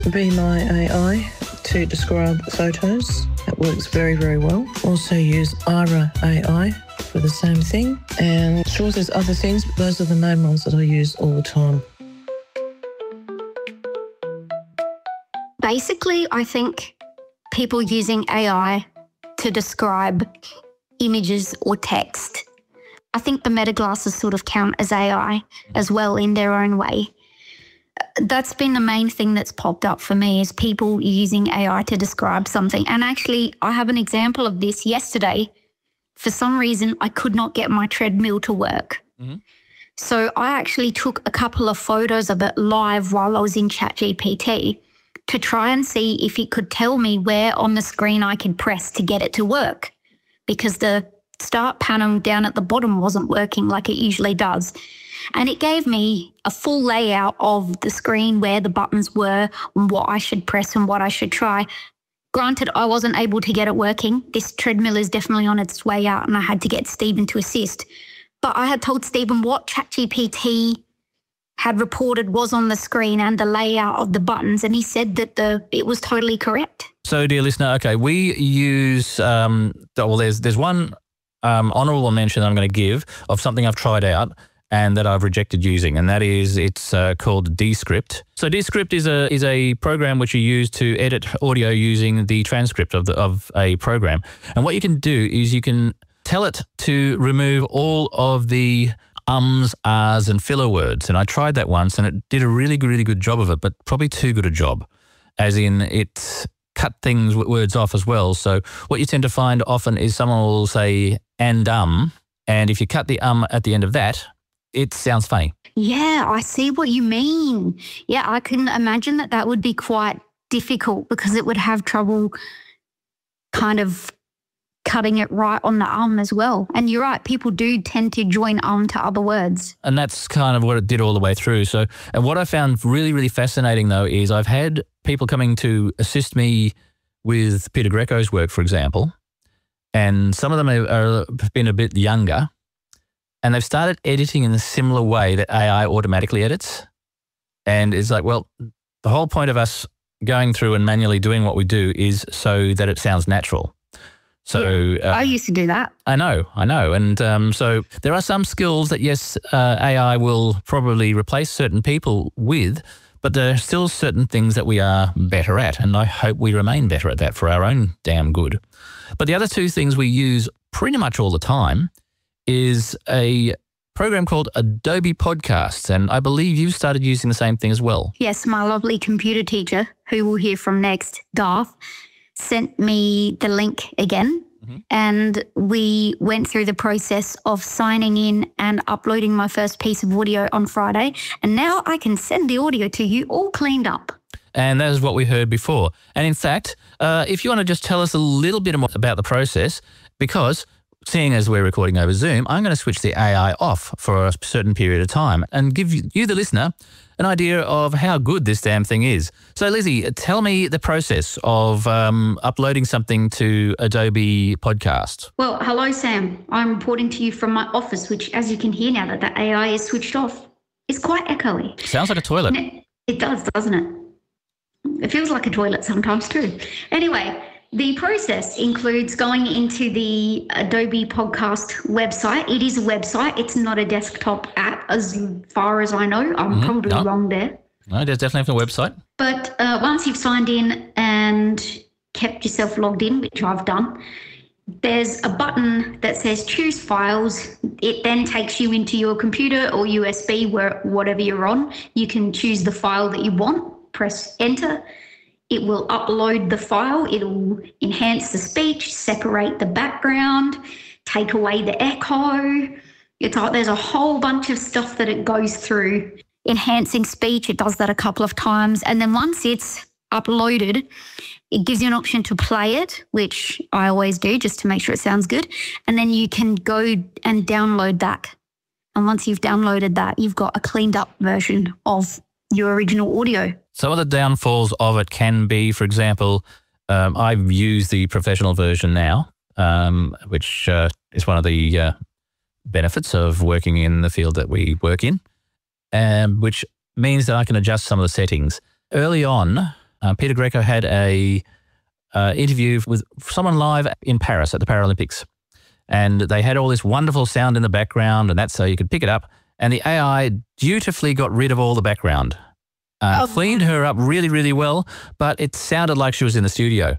Be My AI to describe photos. It works very, very well. Also use Aira AI for the same thing. And sure, there's other things, but those are the main ones that I use all the time. Basically, I think people using AI to describe images or text, I think the Meta glasses sort of count as AI as well in their own way. That's been the main thing that's popped up for me is people using AI to describe something. And actually, I have an example of this yesterday. For some reason, I could not get my treadmill to work. Mm-hmm. So I actually took a couple of photos of it live while I was in ChatGPT to try and see if it could tell me where on the screen I could press to get it to work, because the start panel down at the bottom wasn't working like it usually does. And it gave me a full layout of the screen where the buttons were and what I should press and what I should try. Granted, I wasn't able to get it working. This treadmill is definitely on its way out and I had to get Stephen to assist. But I had told Stephen what ChatGPT had reported was on the screen and the layout of the buttons, and he said that it was totally correct. So, dear listener, okay, we use, there's one honourable mention I'm going to give of something I've tried out and that I've rejected using, and that is it's called Descript. So Descript is a program which you use to edit audio using the transcript of a program. And what you can do is you can tell it to remove all of the ums, ahs and filler words. And I tried that once and it did a really, really good job of it, but probably too good a job, as in it cut words off as well. So what you tend to find often is someone will say and if you cut the at the end of that, it sounds funny. Yeah, I see what you mean. Yeah, I can imagine that would be quite difficult because it would have trouble kind of cutting it right on the as well. And you're right, people do tend to join to other words. And that's kind of what it did all the way through. So, and what I found really, really fascinating though is I've had people coming to assist me with Peter Greco's work, for example, and some of them have been a bit younger and they've started editing in a similar way that AI automatically edits. And it's like, well, the whole point of us going through and manually doing what we do is so that it sounds natural. So yeah, I used to do that. I know. And so there are some skills that, yes, AI will probably replace certain people with, but there are still certain things that we are better at. And I hope we remain better at that for our own damn good. But the other two things we use pretty much all the time is a program called Adobe Podcasts. And I believe you've started using the same thing as well. Yes, my lovely computer teacher, who we'll hear from next, Garth, sent me the link again, and we went through the process of signing in and uploading my first piece of audio on Friday, and now I can send the audio to you all cleaned up. And that is what we heard before. And in fact, if you want to just tell us a little bit more about the process, because seeing as we're recording over Zoom, I'm going to switch the AI off for a certain period of time and give you, the listener, an idea of how good this damn thing is. So, Lizzie, tell me the process of uploading something to Adobe Podcast. Well, hello, Sam. I'm reporting to you from my office, which, as you can hear now that the AI is switched off, is quite echoey. Sounds like a toilet. It does, doesn't it? It feels like a toilet sometimes too. Anyway, the process includes going into the Adobe Podcast website. It is a website. It's not a desktop app as far as I know. I'm probably wrong there. No, there's definitely a website. But once you've signed in and kept yourself logged in, which I've done, there's a button that says choose files. It then takes you into your computer or USB, whatever you're on. You can choose the file that you want, press enter. It will upload the file, it'll enhance the speech, separate the background, take away the echo. There's a whole bunch of stuff that it goes through. Enhancing speech, it does that a couple of times. And then once it's uploaded, it gives you an option to play it, which I always do just to make sure it sounds good. And then you can go and download that. And once you've downloaded that, you've got a cleaned up version of your original audio. Some of the downfalls of it can be, for example, I've used the professional version now, which is one of the benefits of working in the field that we work in, which means that I can adjust some of the settings. Early on, Peter Greco had a interview with someone live in Paris at the Paralympics. And they had all this wonderful sound in the background, and that's so you could pick it up. And the AI dutifully got rid of all the background, cleaned her up really, really well, but it sounded like she was in the studio.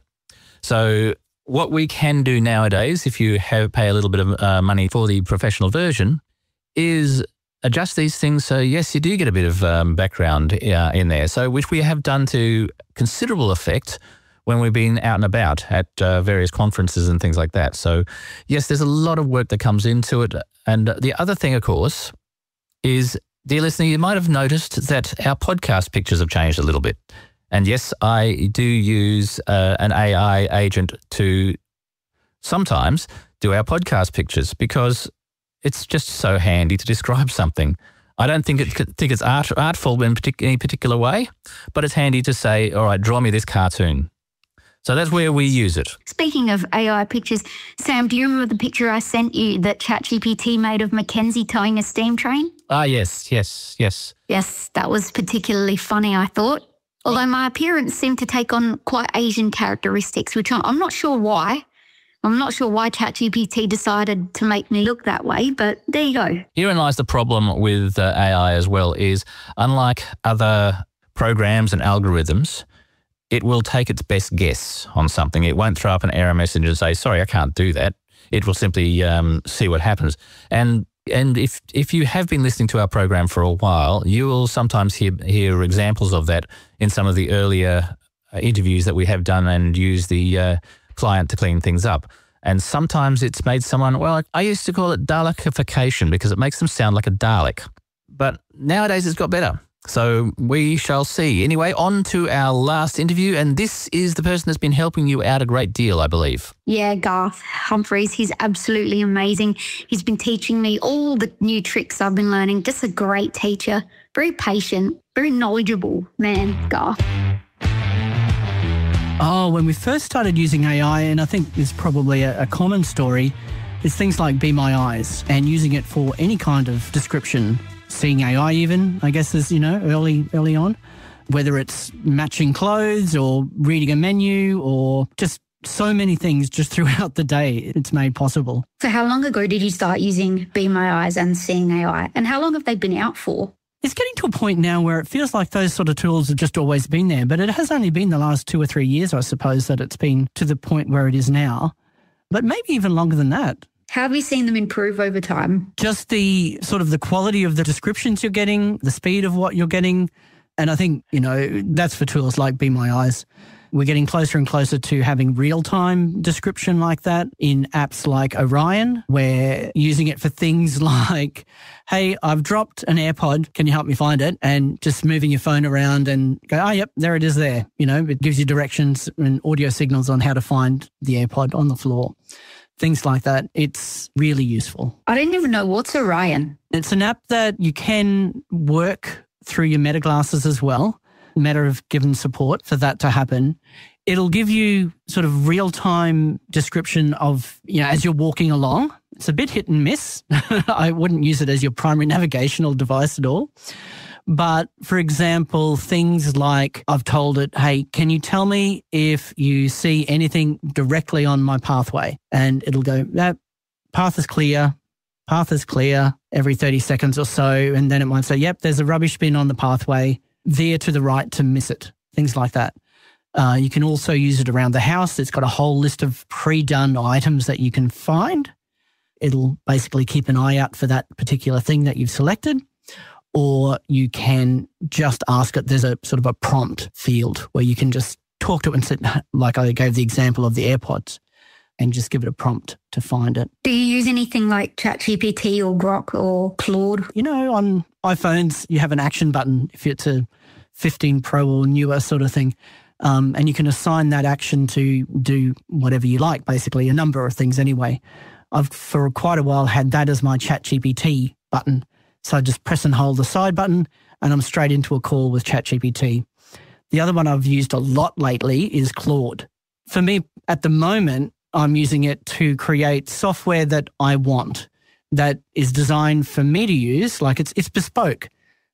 So what we can do nowadays, if you pay a little bit of money for the professional version, is adjust these things so, yes, you do get a bit of background in there. So which we have done to considerable effect when we've been out and about at various conferences and things like that. So, yes, there's a lot of work that comes into it. And the other thing, of course, is, dear listener, you might have noticed that our podcast pictures have changed a little bit. And yes, I do use an AI agent to sometimes do our podcast pictures because it's just so handy to describe something. I don't think it's artful in any particular way, but it's handy to say, all right, draw me this cartoon. So that's where we use it. Speaking of AI pictures, Sam, do you remember the picture I sent you that ChatGPT made of Mackenzie towing a steam train? Yes. Yes, that was particularly funny, I thought. Although my appearance seemed to take on quite Asian characteristics, which I'm not sure why. I'm not sure why ChatGPT decided to make me look that way, but there you go. Herein lies the problem with AI as well is, unlike other programs and algorithms, it will take its best guess on something. It won't throw up an error message and say, sorry, I can't do that. It will simply see what happens. And if you have been listening to our program for a while, you will sometimes hear examples of that in some of the earlier interviews that we have done and use the client to clean things up. And sometimes it's made someone, well, I used to call it Dalecification because it makes them sound like a Dalek. But nowadays it's got better. So we shall see. Anyway, on to our last interview, and this is the person that's been helping you out a great deal, I believe. Yeah, Garth Humphreys. He's absolutely amazing. He's been teaching me all the new tricks I've been learning. Just a great teacher, very patient, very knowledgeable man, Garth. Oh, when we first started using AI, and I think it's probably a common story, is things like Be My Eyes and using it for any kind of description. Seeing AI even, I guess, is, early on, whether it's matching clothes or reading a menu or just so many things just throughout the day it's made possible. So how long ago did you start using Be My Eyes and Seeing AI? And how long have they been out for? It's getting to a point now where it feels like those sort of tools have just always been there, but it has only been the last 2 or 3 years, I suppose, that it's been to the point where it is now, but maybe even longer than that. How have you seen them improve over time? Just the sort of the quality of the descriptions you're getting, the speed of what you're getting. And I think, that's for tools like Be My Eyes. We're getting closer and closer to having real-time description like that in apps like Orion. We're using it for things like, hey, I've dropped an AirPod. Can you help me find it? And just moving your phone around and go, oh, yep, there it is there. It gives you directions and audio signals on how to find the AirPod on the floor. Things like that. It's really useful. I didn't even know what's Orion. It's an app that you can work through your Meta glasses as well. Meta have given support for that to happen. It'll give you sort of real-time description of, as you're walking along. It's a bit hit and miss. I wouldn't use it as your primary navigational device at all. But, for example, things like I've told it, hey, can you tell me if you see anything directly on my pathway? And it'll go, that path is clear every 30 seconds or so. And then it might say, yep, there's a rubbish bin on the pathway, veer to the right to miss it, things like that. You can also use it around the house. It's got a whole list of pre-done items that you can find. It'll basically keep an eye out for that particular thing that you've selected. Or you can just ask it, there's a sort of a prompt field where you can just talk to it and say, like I gave the example of the AirPods, and just give it a prompt to find it. Do you use anything like ChatGPT or Grok or Claude? On iPhones, you have an action button if it's a 15 Pro or newer sort of thing. And you can assign that action to do whatever you like, basically, a number of things anyway. I've, for quite a while, had that as my ChatGPT button. So I just press and hold the side button and I'm straight into a call with ChatGPT. The other one I've used a lot lately is Claude. For me, at the moment, I'm using it to create software that I want, that is designed for me to use, like it's bespoke.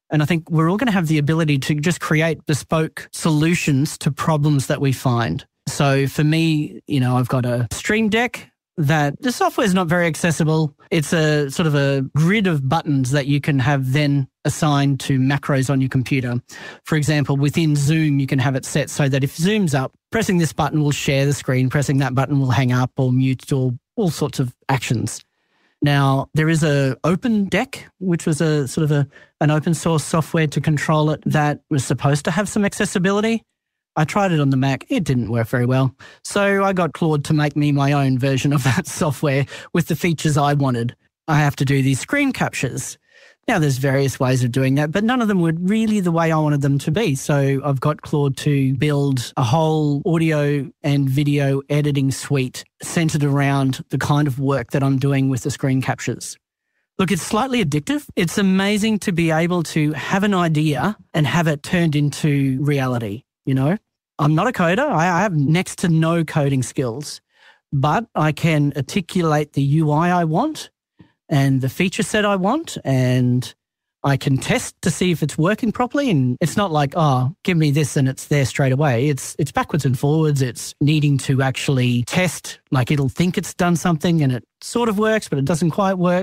And I think we're all going to have the ability to just create bespoke solutions to problems that we find. So for me, I've got a Stream Deck that the software is not very accessible. It's a sort of a grid of buttons that you can have then assigned to macros on your computer. For example, within Zoom, you can have it set so that if Zoom's up, pressing this button will share the screen, pressing that button will hang up or mute or all sorts of actions. Now, there is a Open Deck, which was a sort of an open source software to control it that was supposed to have some accessibility. I tried it on the Mac. It didn't work very well. So I got Claude to make me my own version of that software with the features I wanted. I have to do these screen captures. Now, there's various ways of doing that, but none of them were really the way I wanted them to be. So I've got Claude to build a whole audio and video editing suite centered around the kind of work that I'm doing with the screen captures. Look, it's slightly addictive. It's amazing to be able to have an idea and have it turned into reality, I'm not a coder. I have next to no coding skills, but I can articulate the UI I want and the feature set I want, and I can test to see if it's working properly. And it's not like, give me this and it's there straight away. It's backwards and forwards. It's needing to actually test, like it'll think it's done something and it sort of works, but it doesn't quite work.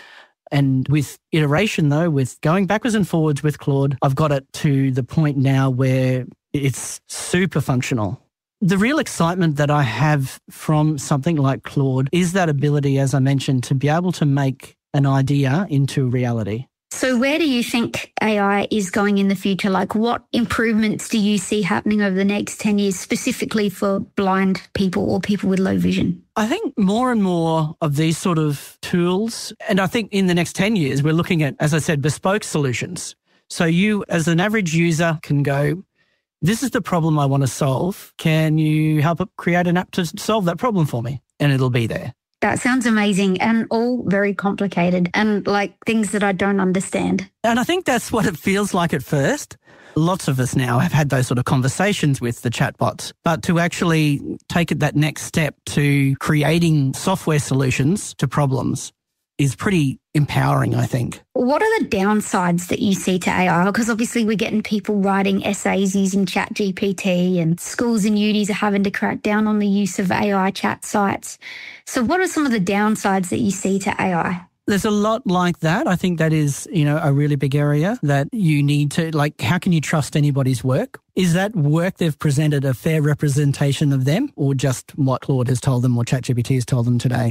And with iteration, though, with going backwards and forwards with Claude, I've got it to the point now where it's super functional. The real excitement that I have from something like Claude is that ability, as I mentioned, to be able to make an idea into reality. So where do you think AI is going in the future? Like, what improvements do you see happening over the next 10 years, specifically for blind people or people with low vision? I think more and more of these sort of tools, and I think in the next 10 years, we're looking at, as I said, bespoke solutions. So you, as an average user, can go, this is the problem I want to solve. Can you help create an app to solve that problem for me? And it'll be there. That sounds amazing and all very complicated and like things that I don't understand. And I think that's what it feels like at first. Lots of us now have had those sort of conversations with the chatbots, but to actually take it that next step to creating software solutions to problems is pretty empowering, I think. What are the downsides that you see to AI? Because obviously we're getting people writing essays using ChatGPT, and schools and unis are having to crack down on the use of AI chat sites. So what are some of the downsides that you see to AI? There's a lot like that. I think that is, a really big area that you need to, like, how can you trust anybody's work? Is that work they've presented a fair representation of them, or just what Claude has told them or ChatGPT has told them today?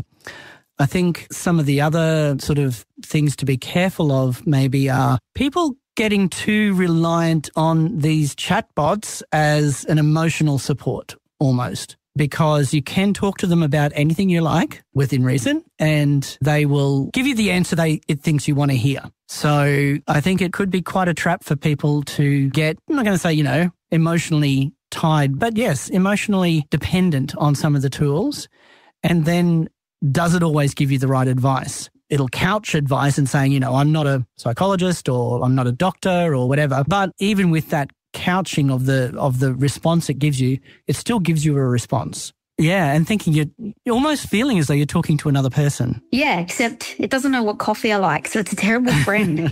I think some of the other sort of things to be careful of maybe are people getting too reliant on these chatbots as an emotional support almost, because you can talk to them about anything you like within reason and they will give you the answer it thinks you want to hear. So I think it could be quite a trap for people to get, I'm not going to say, emotionally tied, but yes, emotionally dependent on some of the tools. And then does it always give you the right advice? It'll couch advice and saying, I'm not a psychologist or I'm not a doctor or whatever. But even with that couching of the response it gives you, it still gives you a response. Yeah, and thinking you're almost feeling as though you're talking to another person. Yeah, except it doesn't know what coffee I like, so it's a terrible friend.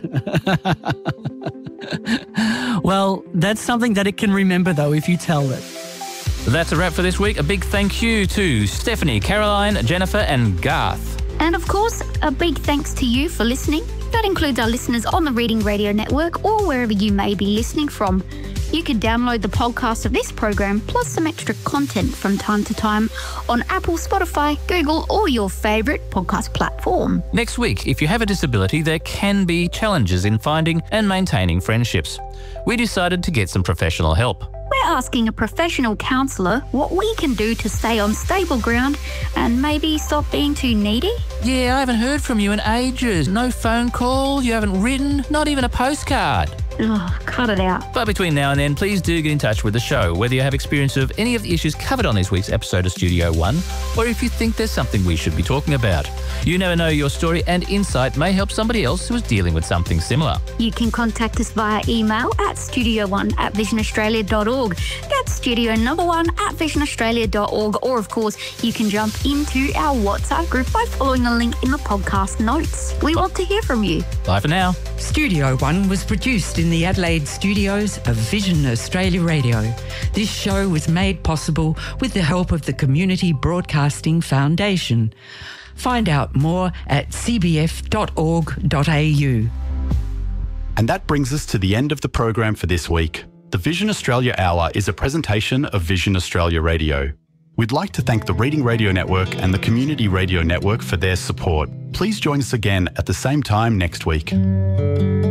Well, that's something that it can remember, though, if you tell it. That's a wrap for this week. A big thank you to Stephanie, Caroline, Jennifer and Garth. And of course, a big thanks to you for listening. That includes our listeners on the Reading Radio Network or wherever you may be listening from. You can download the podcast of this program plus some extra content from time to time on Apple, Spotify, Google or your favourite podcast platform. Next week, if you have a disability, there can be challenges in finding and maintaining friendships. We decided to get some professional help. We're asking a professional counsellor what we can do to stay on stable ground and maybe stop being too needy. Yeah, I haven't heard from you in ages. No phone call, you haven't written, not even a postcard. Cut it out. But between now and then, please do get in touch with the show, whether you have experience of any of the issues covered on this week's episode of Studio One, or if you think there's something we should be talking about. You never know, your story and insight may help somebody else who is dealing with something similar. You can contact us via email at studio1@visionaustralia.org. That's studio1@visionaustralia.org. Or, of course, you can jump into our WhatsApp group by following the link in the podcast notes. We want to hear from you. Bye for now. Studio One was produced in the Adelaide studios of Vision Australia Radio. This show was made possible with the help of the Community Broadcasting Foundation. Find out more at cbf.org.au. And that brings us to the end of the program for this week. The Vision Australia Hour is a presentation of Vision Australia Radio. We'd like to thank the Reading Radio Network and the Community Radio Network for their support. Please join us again at the same time next week.